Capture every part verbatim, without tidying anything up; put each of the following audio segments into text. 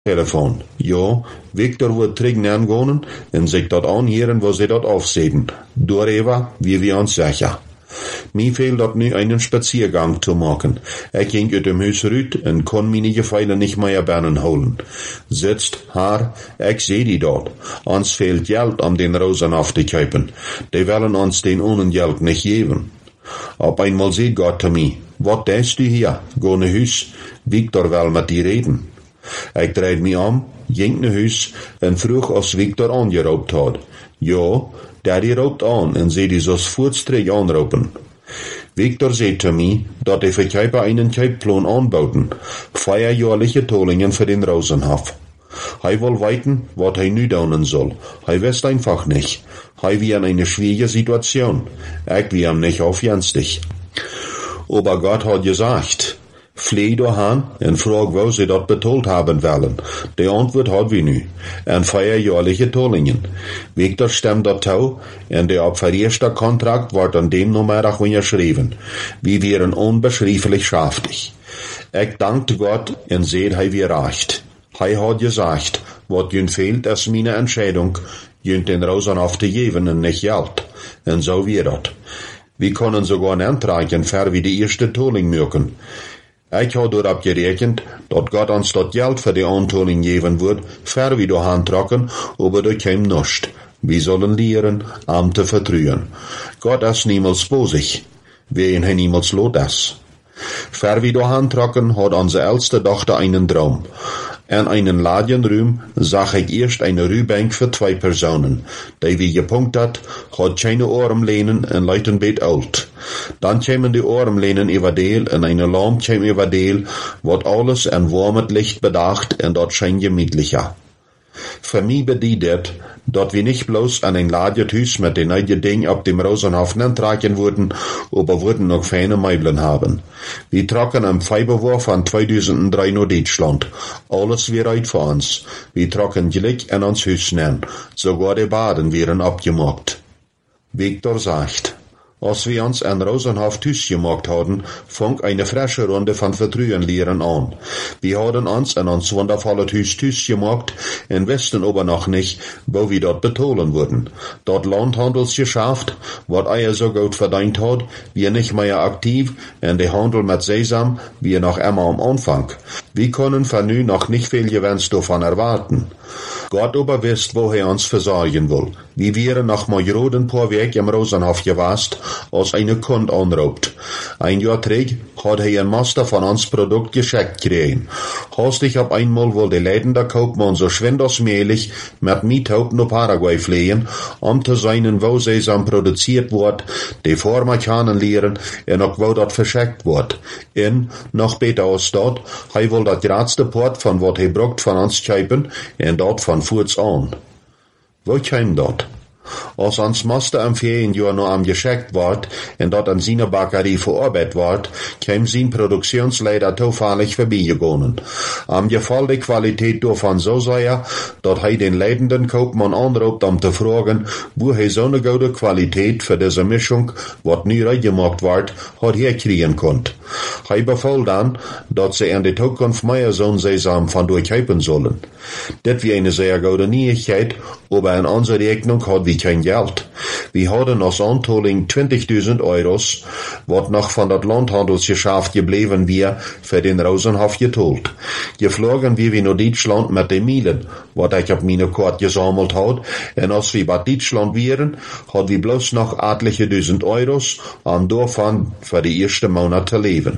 Telefon. Ja, Victor wordt terug gaan en zich dat aanheren wo ze dat afzeten. Dooreva, wie wir uns sicher. Mir fehlt dat nu einen Spaziergang zu machen. Ich ging uit dem Haus rüt en kon meine Gefeile nicht mehr binnen holen. Sitzt, haar, ich seh die dort. Uns fehlt Geld, um den Rosen aufzukaufen. Die wollen uns den ohne Geld nicht geben. Auf einmal sagt Gott zu mir, wat denkst du hier? Geh nach Haus, Victor will mit dir reden. Ich dreid mich um, ging nach Haus en vroeg als Victor angeraubt hat. Ja, Daddy raubt an en sie die sos voortstreek anraupen. Victor sagt zu mir, dat die Verkäufer einen Kaufplan anbauten, feierjährliche Tollingen für den Rosenhof. Hij will weiten, wat hij nu doen soll. Hij wist einfach nicht. Hij wie in eine schwierige Situation. Ich wie ihm nicht aufjenstig. Aber Gott hat gesagt, Flee dahin en frag, wo sie dat betold haben wollen. Die Antwort hat wir nu. En feierjährliche Tollingen. Victor stemmt dat toe en der abvererste Kontrakt wordt an dem Nummerdag unterschrieben. Wir wären unbeschreiblich schaftig. Ich dankte Gott en seht, hij wie recht. Hij hat gesagt, wat jün fehlt, ist meine Entscheidung, jün den Rosenhof zu geben en nicht Geld. En so wie dat. Wir können sogar einen Antrag für wie die erste Tolling mögen. Ich habe darauf gerechnet, dass Gott uns das Geld für die Antolling geben wird, für wie du handtragen, aber da käme nichts. Wir sollen lehren, am zu vertrauen. Gott ist niemals bosig. Wer ihn niemals lot ist. Für wie du handtragen, hat unsere älteste Tochter einen Traum. In einen Ladienraum sah ich erst eine Rühbank für zwei Personen. Die wie gepunkt hat, hat keine Armlehnen en leicht ein Bett alt. Dann kämen die Armlehnen überdeel en eine Lampe käme überdeel, wat alles en warmet Licht bedacht en dat schein gemütlicher. Für mich bedeutet, dass wir nicht bloß an ein Ladiertüs mit den neuen Dingen ab dem Rosenhof tragen würden, aber würden noch feine Meubeln haben. Wir tragen am Februar von zweitausenddrei nach Deutschland. Alles wäre right für uns. Wir tragen Glück in uns Haus nehmen. Sogar die Baden wären abgemacht. Victor sagt, als wir uns ein Rosenhof Hus gemacht haben, fang eine frische Runde von Vertrauen lehren an. Wir haben uns in uns wundervolles Hus Hus gemacht und wussten aber noch nicht, wo wir dort betonen würden. Dort Landhandelsgeschäft, wat er so gut verdient hat, wir nicht mehr aktiv und der Handel mit Sesam, wir noch immer am Anfang. Wir können von nun noch nicht viel Gewinns davon erwarten. Gott aber wisst, wo er uns versorgen will. Wir wären nach Majoden paar Weg im Rosenhof gewast, als eine Kunde anraubt. Ein Jahr zurück hat er ein Master von uns Produkt geschickt kriegen. Hastig ab einmal wohl der leitende Kaufmann so schwindelsmählich mit Miethaupt nach Paraguay fliehen, um zu seinen, wo Sesam produziert wird, die Firma kennenlernen und auch wo dat verschickt wird. Und, noch besser als dat, er will dat gradste Port von wat er braucht von uns kaufen und dat von Furz an. Wo käm dat? Als ons Master am Ferienjahr noch am geschickt ward und dort an seiner Bäckerei verarbeitet ward, käm sein Produktionsleiter zufällig vorbeigegangen. Am Gefall die Qualität davon so sehr, dass er den leitenden Kaufmann anruft, um zu fragen, wo er so eine gute Qualität für diese Mischung, wat nu reingemacht ward, hat herkriegen konnt. Er befahl dann, dass sie in der Zukunft mehr so ein Sesam von durchkaufen sollen. Das wie eine sehr gute Neuigkeit, aber in unserer Rechnung hat wir kein Geld. Wir hatten als Antolling zwanzigtausend Euros, wat noch von dat Landhandelsgeschäft geblieben wir, für den Rosenhof getollt. Geflogen wir wie nach Deutschland mit den Mielen, wat ich auf meine Karte gesammelt hat, und als wir bei Deutschland wären, hat wir bloß noch etliche tausend Euros, um davon für die ersten Monate zu leben.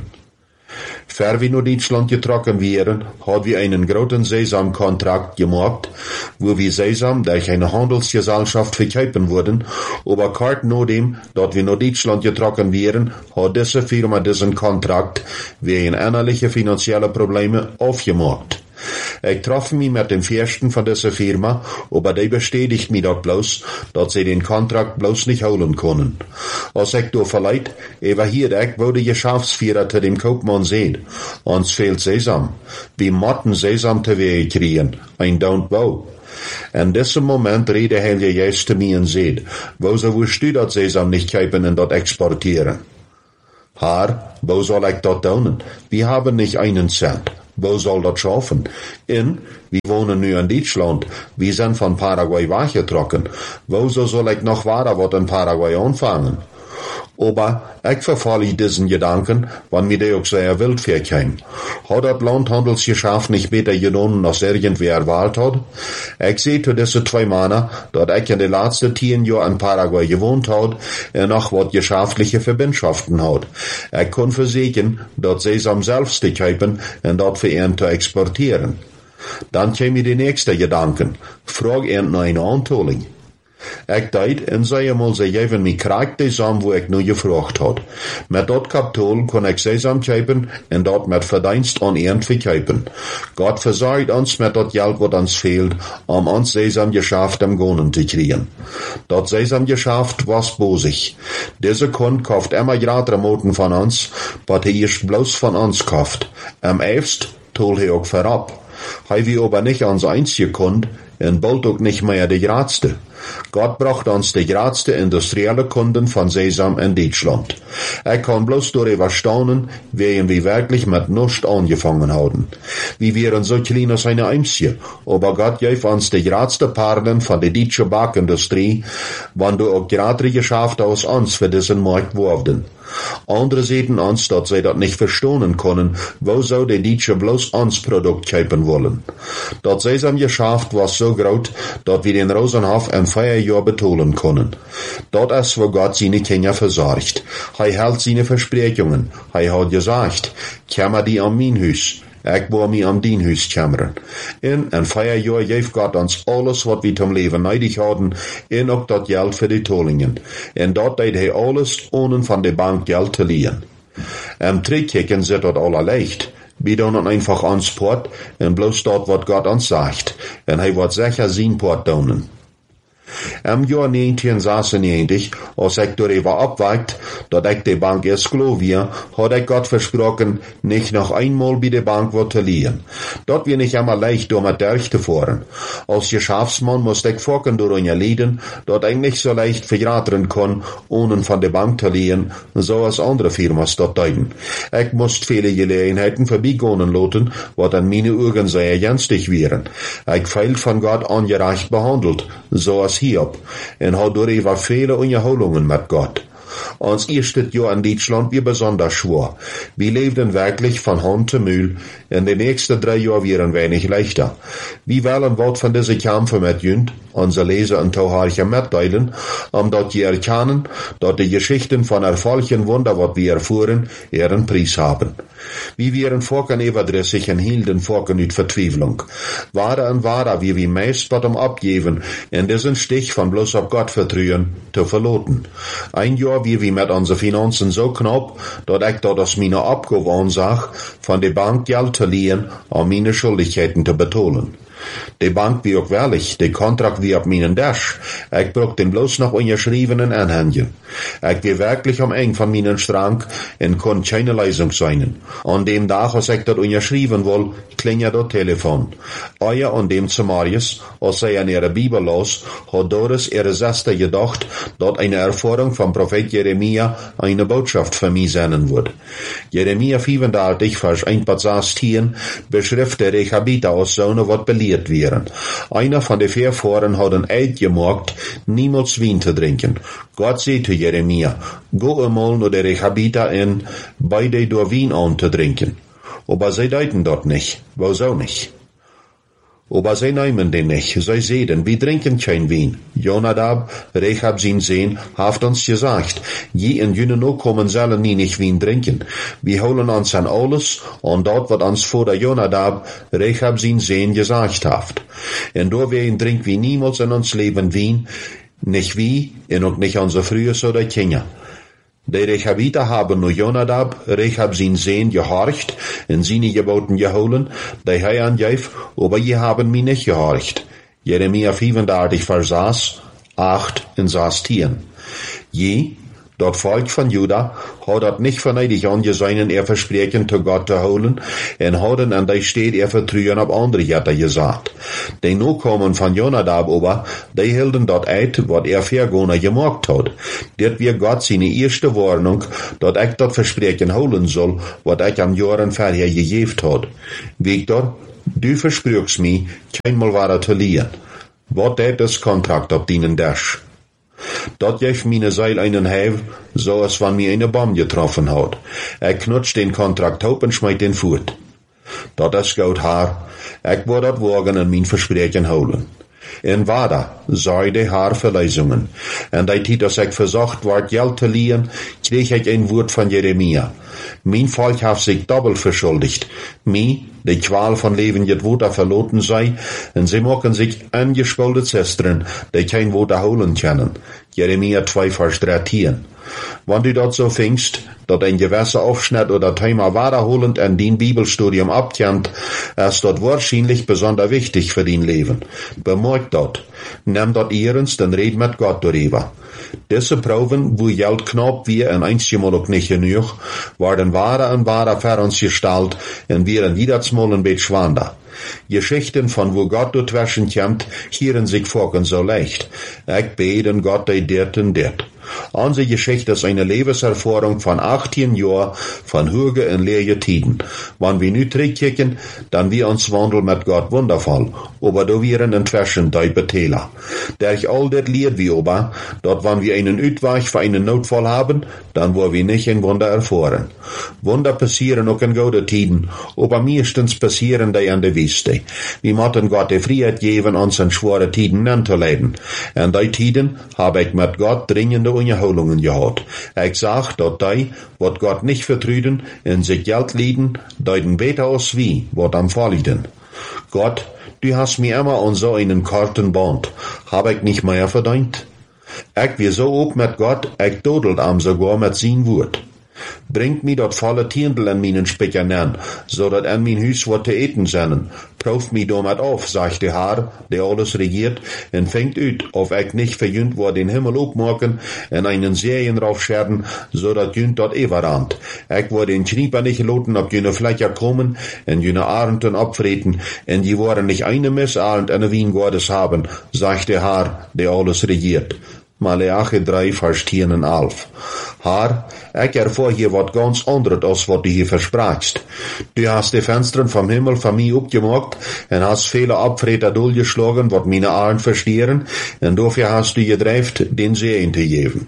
Für wir nach Deutschland getroffen wären, hat wir einen großen Sesam-Kontrakt gemacht, wo wir Sesam durch eine Handelsgesellschaft verkaufen wurden, aber kurz nachdem, dass wir nach Deutschland getroffen wären, hat diese Firma diesen Kontrakt wegen innerlicher finanzieller Probleme aufgemacht. Ich traf mich mit dem Fürsten von dieser Firma, aber die bestätigt mir doch bloß, dass sie den Kontrakt bloß nicht holen können. Als ich da verleiht, über hier ich, wo die Geschäftsführer zu dem Kaufmann sehen, uns fehlt Sesam. Wir motten Sesam zu Wege kriegen, ein don't wo. In diesem Moment rede Helge jetzt zu mir und sagt, wo so wirst du das Sesam nicht kaufen und dort exportieren? Herr, wo soll ich das tun? Wir haben nicht einen Cent. Wo soll das schaffen? In, wir wohnen nu in Deutschland, wir sind von Paraguay weggetrokken. Wo soll ich noch weiter was in Paraguay anfangen? Aber ich verfalle diesen Gedanken, wann mir der auch sehr wild verkäme. Hat das Landhandelsgeschäft nicht besser genommen, als irgendwer erwartet hat? Ich sehe zu diese zwei Männer, dass ich in den letzten zehn Jahren in Paraguay gewohnt hat und noch was geschäftliche Verbindschaften hat. Ich kann versichern, dass sie es am selbst kaufen und das für ihn zu exportieren. Dann käme die nächste Gedanken. Frag ihn nach einer Antoling. Ich deed en zei eenmaal, ze geven mij krijgt de zam wo ik nu gevraagd had. Met dat kapitaal kon ik sesam kopen en dat met verdienst aan iemand verkopen. Gott verzorgt ons met dat geld wat ons fehlt, om ons sesamgeschäft am Gonen te kriegen. Dat sesamgeschäft was bosig. Diese Kund kauft immer gratis Moten von uns, wat hij eerst bloß von uns kauft. Am eifst tol hij ook verab. Hij wie aber nicht ans einzige Kund, en bald ook nicht mehr die gradste. Gott bracht uns die gradste industrielle Kunden von Sesam in Deutschland. Ich kann bloß darüber staunen, wie wir wirklich mit nichts angefangen haben. Wir wären so klein als eine Eimsie, aber Gott gab uns die gradste Perlen von der deutschen Backindustrie, wann du auch gerade geschafft aus uns für diesen Markt wurden. Andere sehen uns, dass sie das nicht verstehen können, wo so die Deutsche bloß uns Produkt kaufen wollen. Das Sesamgeschäft war so groß, dass wir den Rosenhof in vier Jahren betonen können. Das ist, wo Gott seine Kinder versorgt. Er hält seine Versprechungen. Er hat gesagt, kämmer die an mein Haus. Ich will mich an dein Haus kämmern. In ein vier Jahren gab Gott uns alles, was wir zum Leben nötig hatten, und auch das Geld für die Tollingen. Und dort deed er alles, ohne von der Bank Geld zu leihen. Am Trickkicken sieht das alle leicht. Wir tun einfach ans Port, und bloß dort, was Gott uns sagt. Und er wird sicher sein Port tun. Im Jahr neunzehnhundertsechsundneunzig, als ich darüber abweicht, dass ich die Bank erst glaube, hat ich Gott versprochen, nicht noch einmal bei der Bank zu liehen. Dort wird nicht immer leicht, um mit durchzufahren. Als Geschäftsmann muss ich folgen durch ein Leiden, dass ich nicht so leicht verjähren kann, ohne von der Bank zu liehen, so als andere Firmen dort deuten. Ich muss viele Gelegenheiten vorbeigehen lassen, was an meine Augen sehr günstig wären. Ich fehl von Gott ungerecht behandelt, so als Hiob, en hat darüber viele Unterholungen mit Gott. Ons erstes Jahr in Deutschland wir besonders schwer. Wir lebten wirklich von Hand zu Mühl, in den nächsten drei Jahren wären wenig leichter. Wir wollen was von diesen Kämpfen mit Jünd, unsere Leser und Tauharche mitteilen, um dort zu erkennen, dass die Geschichten von Erfolgen Wunder, was wir erfuhren, ihren Preis haben. Wir wären Volken überdrüssig und hielten Volken mit Verzweiflung. Wahre und wahre, wie wir meist was um abgeben, in diesen Stich von bloß auf Gott vertrauen, zu verloten. Ein Jahr wie wir mit unseren Finanzen so knapp, dass ich dort aus meiner Abgabe ansag, von der Bank Geld zu leihen, um meine Schuldigkeiten zu betonen. Die Bank wie auch wirklich, der Kontrakt wie auf meinen Dash. Ich brauch den bloß noch unterschriebenen Anhängen. Ich geh wirklich am eng von meinen Strang und kann keine Leisung sein. An dem Tag, als ich das unterschrieben will, klingelt das Telefon. Euer und dem zu Marius, als sie an ihrer Bibel las, hat Doris ihre Schwester gedacht, dass eine Erfahrung vom Prophet Jeremia eine Botschaft für mich sein wird. Jeremia fünfunddreißig, Vers eins bis sechzehn, beschrift der Rechabiter aus Söhne, was belehrt wären. Einer von den vier Vorfahren hat ein Eid gemacht, niemals Wein zu trinken. Gott sagt zu Jeremia, go einmal nur der Rechabiter in, bei dir durch Wein an zu trinken. Aber sie deuten dort nicht. Wieso nicht? Aber sie nehmen den nicht. Sie sehen, wir trinken kein Wein. Jonadab, Rechab sein Sehn, hat uns gesagt, je in jenen no kommen sollen nie nicht Wein trinken. Wir holen uns an alles, und dort wird uns vor der Jonadab, Rechab sein Sehn gesagt haft. Und da wir trinken wir niemals in uns Leben Wein, nicht wie, und auch nicht unsere Frühes oder Kinder. Die Rechabiter haben nur Jonadab, Rechab sein Sehn gehorcht, in seine Geboten geholen, die er angab, aber je haben mich nicht gehorcht. Jeremia fünfunddreißig, Vers acht und sechzehn. Je, Dat Volk von Juda hat dat nicht verneidig angesehen, er Versprechen zu Gott zu holen, en hadden an die steht er Vertrauen auf andere Götter gesagt. Die Nachkommen von Jonadab aber, die hielden dat uit, wat er vergona gemacht hat. Dat wir Gott seine erste Warnung, dat ich dat Versprechen holen soll, wat ich am Jahren vorher gegeben hat. Victor, du versprüchst mich, keinmal weiter zu liehen. Wat dat das Kontrakt auf deinen Dash? Dat geeft meine Seil einen Hev, so als wann mir eine Bombe getroffen hat. Er knutscht den Kontrakt op en schmeißt den Furt. Dat is goud haar. Ik word dat wagen en mijn verspreken houden. En wada, zei de haar verleisungen. En die tijd als ik verzocht word geld te liehen, kreeg ik een woord van Jeremia. Mijn volk heeft zich doppelt verschuldigd. Mij, de kwaal van leven het woord verloten zij, en ze maken zich angeschuldet zesteren, die geen woord holen kunnen. Jeremia twee vers dertien. Wann du dat so fingst, dat ein gewisser Aufschnitt oder Thema wiederholend an dein Bibelstudium abkennt, ist dat wahrscheinlich besonders wichtig für dein Leben. Bemerk dat. Nimm dat ernst und red mit Gott darüber. Diese Proben, wo Geld knapp wie en einzigemal auch nicht genug, werden wahrer und wahrer für uns gestellt und werden jedes Mal ein bisschen schwander. Geschichten von wo Gott dazwischen kommt, hören sich folgen so leicht. Ich bete Gott, der dit und dit. Unsere Geschichte ist eine Lebenserfahrung von achtzehn Jahren von Hüge und leere Tiden. Wenn wir nu zurückkicken, dann wir uns Wandel mit Gott wundervoll, aber da wären inzwischen die Betäler. Der ich all das lehrt wie aber, dort wenn wir einen Utweich für einen Notfall haben, dann wollen wir nicht ein Wunder erfahren. Wunder passieren auch in gute Tiden, aber meistens passieren die an der Wüste. Wir müssen Gott die Freiheit geben, uns in schwere Tiden anzuleiden. In die Tiden habe ich mit Gott dringende Unterholungen gehabt. Ich sag, dat die, wat Gott nicht vertrüden, in sich Geld lieden, deuten beter aus wie, wat am vorliegen. Gott, du hast mir immer an so einen karten Band, hab ich nicht mehr verdient. Ich wir so ob mit Gott, ich dodelt am sogar mit sein Wort. Bringt mi dat volle Tiendel in meinen Specker nen, so dat an mein Hüs wat te eten sennen. Proof mi damit auf, sagt der Herr, der alles regiert, en fängt ut, auf ich nicht verjünt wo den Himmel opmaken, en einen Serien raufscherden, so dat jünt dort everand. Ich wo den Schnieper nicht loten, ob jüne Flächer kommen, en jüne Arenden abfreten, en die wollen nicht eine Missarend an der Wien Gottes haben, sagt der Herr, der alles regiert. Maleachi drei, Vers tien en elf. Haar, ik ervoor hier wat ganz anderes als wat du hier versprachst. Du hast die Fenstern vom Himmel von mir abgemacht en hast viele Abfreter durchgeschlagen, wat meine Arend verstehren, en dafür hast du gedreift, den Segen zu geben.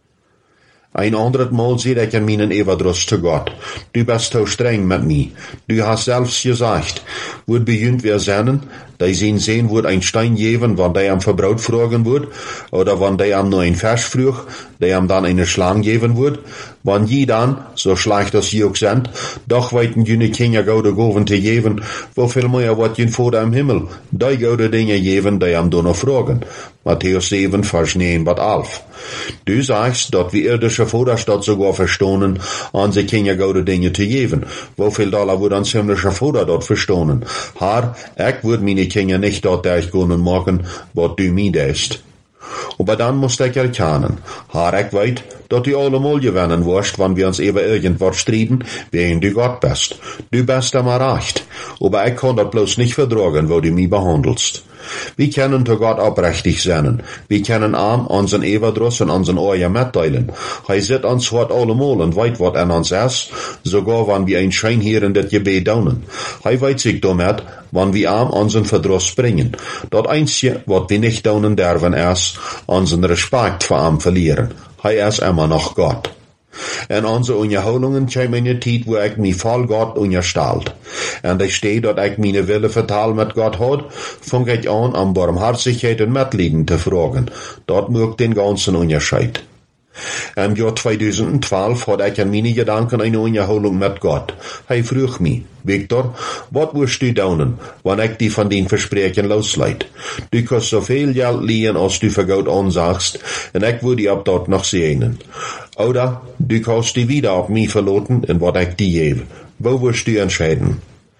Ein anderes Mal sehe ich in meinen Everdruss zu Gott. Du bist so streng mit mir. Du hast selbst gesagt, wird beginnt wir sennen, die sehen sehen, wird ein Stein geben, wann der am Verbraut fragen wird, oder wann der am nur ein Vers früch, der am dann eine Schlange geben wird, wann je dann, so schlecht das je auch sind, doch weiten jene Kinder gaude Goven zu geben, wo viel mehr wird jen vor im Himmel, die gaude Dinge geben, die am du noch fragen. Matthäus sieben, Vers neun bis elf. Du sagst, dat wir irdische Vaterstadt sogar verstohnen, an sie Kinder gaude Dinge zu geben. Wo viel Dollar wird uns himmlischer Vater dort verstohnen? Haar, ich würd meine Kinder nicht dort durchgehen machen, wat du mir dest. Aber dann musst ich erkennen, haar ich weit, dat du allemal gewinnen wirst, wann wir uns eben irgendwas streiten, wen du Gott bist. Du bist immer recht. Aber ich kann das bloß nicht vertragen, wo du mich behandelst. Wir können zu Gott aufrichtig sein. Wir können arm unseren Everdruss und unseren Euer mitteilen. Er sieht uns hart allemal und weit, was an uns ist, sogar wenn wir ein Schein hier in das Gebet daunen. Er weiß sich damit, wann wir arm unseren Verdruss bringen. Das Einzige, was wir nicht daunen dürfen, ist, unseren Respekt vor ihm verlieren. Er ist immer noch Gott. En unsere Unterholungen kämen in eine Zeit, wo ich mich voll Gott unterstellt. Und ich stehe, dass ich meine Wille vertal mit Gott hat, fang ich an, an Barmherzigkeit und Mitleiden zu fragen. Dort mögt den ganzen Unterscheid. Im Jahr zweitausendzwölf hatte ich in meine Gedanken eine Unterholung mit Gott. Er frug mich, Victor, was wirst du tun, wenn ich die von den Versprechen losleit? Du kannst so viel Geld liehen, als du für Gott ansagst, und ich würde dich ab dort noch sehen. Oder du kannst die wieder auf mich verloten, in was ich dir gebe. Wo wirst du entscheiden?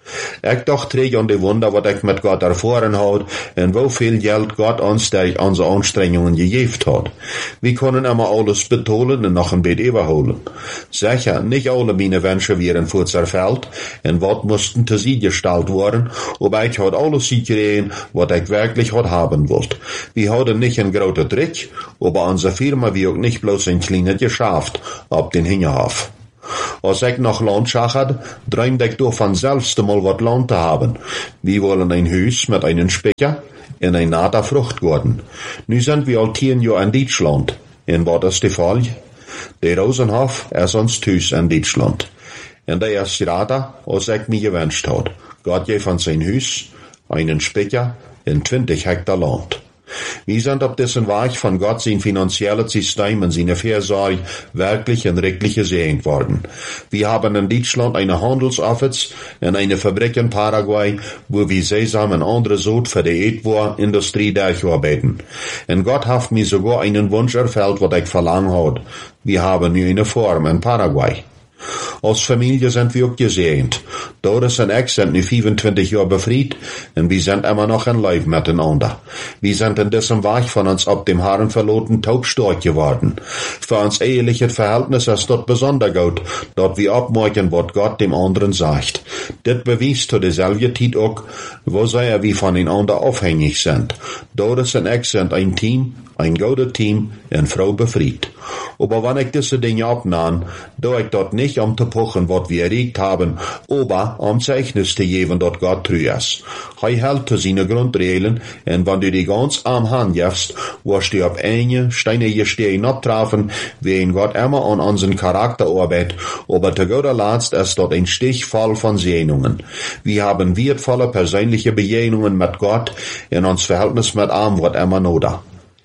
Ich doch träg an die Wunder, wat ich mit Gott erfahren hat, und wo viel Geld Gott uns durch unsere Anstrengungen gegeben hat. Wir können immer alles betonen und noch ein bisschen überholen. Sicher, nicht alle meine Wünsche wären vor zerfällt, und wat mussten zu sie gestaltet worden, aber ich hat alles gekriegt, wat ich wirklich hat haben wollt. Wir hatten nicht ein großer Trick, aber unsere Firma wie auch nicht bloß ein kleines Geschäft ab den Hinterhof. Als ich noch Land schachert, träumte ich doch von selbst einmal wat Land zu haben. Wir wollen ein Haus mit einem Speicher in ein naher Fruchtgarten. Nu sind wir all zehn Jahre in Deutschland. Und was ist der Fall? Der Rosenhof ist uns Haus in Deutschland. Und der ist gerade, als ich mir gewünscht hat. Gott gab uns sein Haus, einen Speicher in zwanzig Hektar Land. Wir sind auf dessen Weg von Gott sein finanzielles System und seine Fürsorge wirklich und wirklich gesegnet worden. Wir haben in Deutschland eine Handelsoffice und eine Fabrik in Paraguay, wo wir Sesam und andere Sod für die Edwar-Industrie durcharbeiten. Und Gott hat mir sogar einen Wunsch erfüllt, was ich verlangt hat. Wir haben nu eine Farm in Paraguay. Als Familie sind wir auch gesegnet. Doris und ich sind nu fünfundzwanzig Jahre befried und wir sind immer noch in Leib miteinander. Wir sind in diesem Weg von uns ab dem Herrn verloten taubstark geworden. Für uns eheliches Verhältnis ist dort besonders gut, dort wir abmachen, was Gott dem anderen sagt. Das beweist zu derselben Zeit auch, wo sehr wir voneinander abhängig sind. Doris und ich sind ein Team, ein gutes Team, und Frau befried. Aber wenn ich diese Dinge abnahm, da ich dort nicht um zu pochen, was wir erregt haben, aber um Zeichnis zu geben, dort Gott treu ist. Er hält zu seine Grundregeln, und wenn du die ganz arm Hand gibst, wirst du auf eine steinige Stehen abtreffen, wie in Gott immer an unseren Charakter arbeitet, aber zu guter Letzt ist dort ein Stich voll von Sehnungen. Wir haben wertvolle persönliche Begegnungen mit Gott, in uns Verhältnis mit ihm wird immer noder.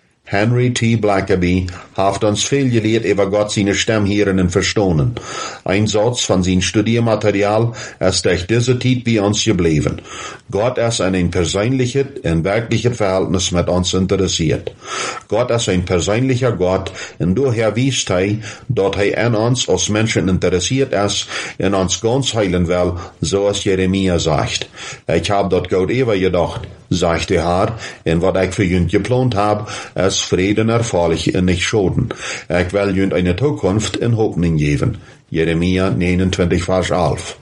Henry T. Blackaby hat uns viel gelehrt über Gott seine Stimme hören und verstehen. Ein Satz von seinem Studiermaterial ist durch diese Zeit bei uns geblieben. Gott ist an ein persönliches und wirkliches Verhältnis mit uns interessiert. Gott ist ein persönlicher Gott und daher wisst er, dass er an uns als Menschen interessiert ist und uns ganz heilen will, so als Jeremia sagt. Ich hab dort Gott ever gedacht, sagt der Herr, und was ich für jünd geplant hab, ist Frieden erfreulich und nicht Schoden. Ich will jünd eine Zukunft in Hoffnung geben. Jeremia neunundzwanzig, Vers elf.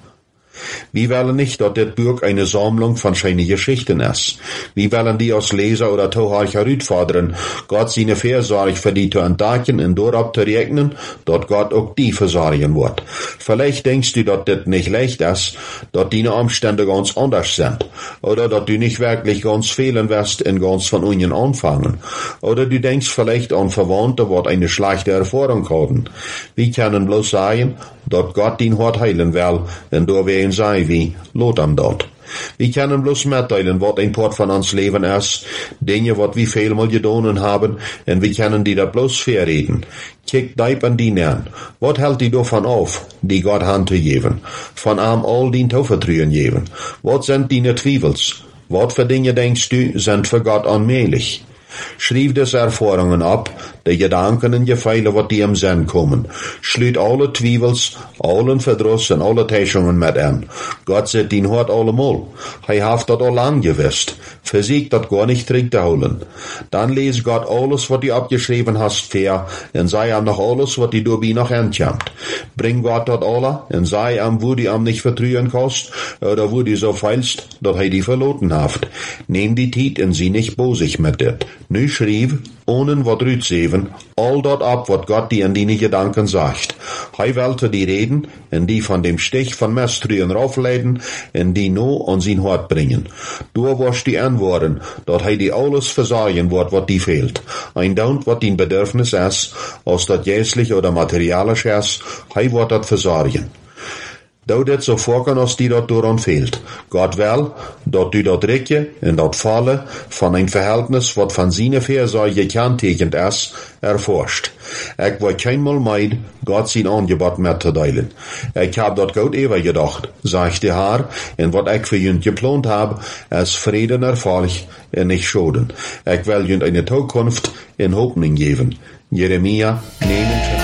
Wir wollen nicht, dass das Buch eine Sammlung von schönen Geschichten ist. Wir wollen die als Leser oder Zuhörer herausfordern, Gott seine Fürsorge für die zu entdecken und darauf zu rechnen, dass Gott auch die versorgen wird. Vielleicht denkst du, dass das nicht leicht ist, dass deine Umstände ganz anders sind. Oder dass du nicht wirklich ganz fehlen wirst und ganz von unten anfangen. Oder du denkst vielleicht an Verwandte, die eine schlechte Erfahrung hatten. Wir können bloß sagen, dass Gott den Hort heilen will, und da werden sei wie, lot am dort. Wir können bloß mitteilen, was ein Part von uns Leben ist, Dinge, was wir vielmal getan haben, und wir können die da bloß verreden. Kick deib an die an. Was hält die davon auf, die Gott Hand zu geben? Von ihm all den Tauvertrühen geben. Was sind deine Zweifels? Was für Dinge denkst du, sind für Gott unmöglich? Schrieb des Erfahrungen ab, die Gedanken und Gefühle, wat die im Sinn kommen. Schlüt alle Zweifels, allen Verdruss und alle Täuschungen mit an. Gott sieht ihn hart allemal. Er hat dat all lang gewusst. Versiegt dat gar nicht zurückzuholen. Dann lies Gott alles, wat du abgeschrieben hast, fair, und sei ihm noch alles, wat die dabei noch entkommt. Bring Gott dat alle, und sei ihm, wo die ihm nicht vertrühen kannst, oder wo die so feilst, dat er die verloten haft. Nehm die Tiet und sie nicht bosig mit dit. Nu schrieb, ohne wat rütseven, all dort ab, wat Gott dir in deine Gedanken sagt. Hei wollte die reden, und die von dem Stich von Mestrühen raufleiten, und die no an sein Hort bringen. Du wirst die antworten, dort hei die alles versorgen wird, wat die fehlt. Ein Daunt, wat din Bedürfnis ist, als dat jäslich oder materialisch ist, hei wird dat versorgen. Da dit so vorkommen, als die dat daran fehlt. Gott will, dat du dat Ricke und dat Falle von ein Verhältnis, wat von seine Fürsorge gekennzeichnet ist, erforscht. Ich will keinmal meid, Gott sein Angebot mitzuteilen. Ich hab dat Gott ever gedacht, sagt der Herr, und wat ich für jünd geplant hab, ist Frieden erfreulich und nicht Schoden. Ich will jünd eine Zukunft in Hoffnung geben. Jeremia neunundzwanzig